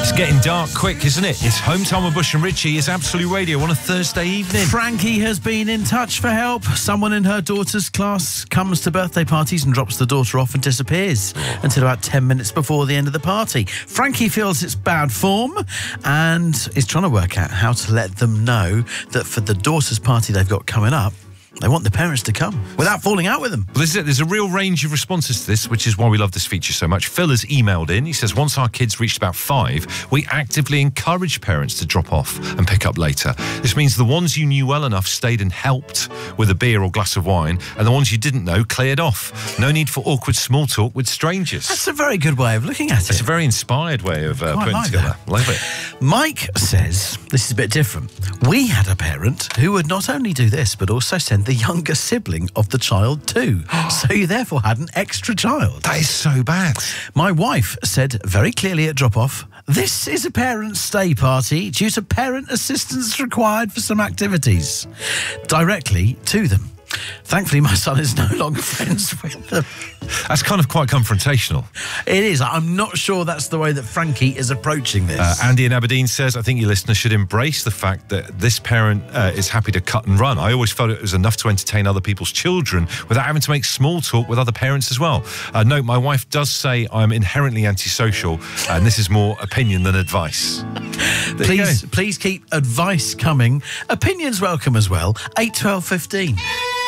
It's getting dark quick, isn't it? It's home time with Bush and Richie. It's Absolute Radio on a Thursday evening. Frankie has been in touch for help. Someone in her daughter's class comes to birthday parties and drops the daughter off and disappears until about 10 minutes before the end of the party. Frankie feels it's bad form and is trying to work out how to let them know that for the daughter's party they've got coming up, they want the parents to come without falling out with them. Well, this is it. There's a real range of responses to this, which is why we love this feature so much. Phil has emailed in. He says, once our kids reached about 5, we actively encouraged parents to drop off and pick up later. This means the ones you knew well enough stayed and helped with a beer or glass of wine, and the ones you didn't know cleared off. No need for awkward small talk with strangers. That's a very good way of looking at it. It's a very inspired way of putting it together. Love it. Mike says, this is a bit different. We had a parent who would not only do this, but also send the younger sibling of the child too. So you therefore had an extra child. That is so bad. My wife said very clearly at drop-off, this is a parents' stay party due to parent assistance required for some activities. Directly to them. Thankfully, my son is no longer friends with them. That's kind of quite confrontational. It is. I'm not sure that's the way that Frankie is approaching this. Andy in Aberdeen says, I think your listeners should embrace the fact that this parent is happy to cut and run. I always felt it was enough to entertain other people's children without having to make small talk with other parents as well. No, my wife does say I'm inherently antisocial, and this is more opinion than advice. Please keep advice coming. Opinions welcome as well. 8, 12, 15.